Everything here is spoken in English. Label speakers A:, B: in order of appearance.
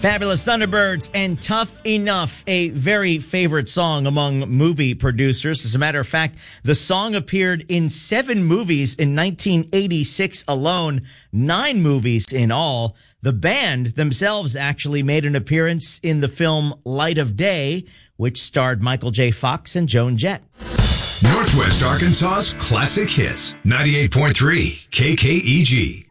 A: Fabulous Thunderbirds and Tough Enough, a very favorite song among movie producers. As a matter of fact, the song appeared in 7 movies in 1986 alone, 9 movies in all. The band themselves actually made an appearance in the film Light of Day, which starred Michael J. Fox and Joan Jett.
B: Northwest Arkansas's classic hits, 98.3 KKEG.